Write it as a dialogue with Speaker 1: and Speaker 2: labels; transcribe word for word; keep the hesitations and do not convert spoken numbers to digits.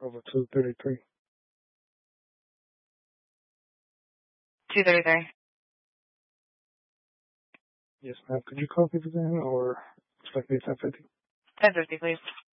Speaker 1: over two thirty-three.
Speaker 2: two thirty-three.
Speaker 1: Yes, ma'am. Could you call me again or expect me at ten fifty?
Speaker 2: ten fifty, please.